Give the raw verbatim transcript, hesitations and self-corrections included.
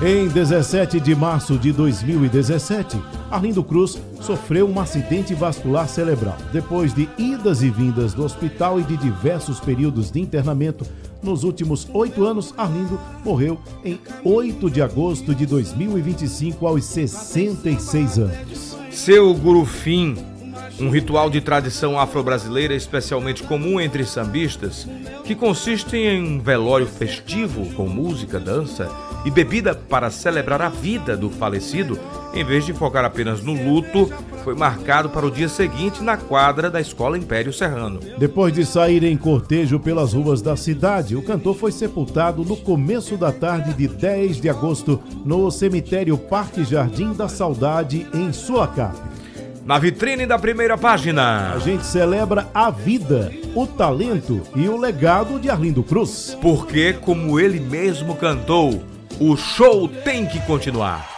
Em dezessete de março de dois mil e dezessete, Arlindo Cruz sofreu um acidente vascular cerebral. Depois de idas e vindas do hospital e de diversos períodos de internamento, nos últimos oito anos, Arlindo morreu em oito de agosto de dois mil e vinte e cinco, aos sessenta e seis anos. Seu Gurufim, um ritual de tradição afro-brasileira especialmente comum entre sambistas, que consiste em um velório festivo com música, dança e bebida para celebrar a vida do falecido, em vez de focar apenas no luto, foi marcado para o dia seguinte na quadra da Escola Império Serrano. Depois de sair em cortejo pelas ruas da cidade, o cantor foi sepultado no começo da tarde de dez de agosto no cemitério Parque Jardim da Saudade, em Sulacap. Na vitrine da primeira página, a gente celebra a vida, o talento e o legado de Arlindo Cruz. Porque, como ele mesmo cantou, o show tem que continuar.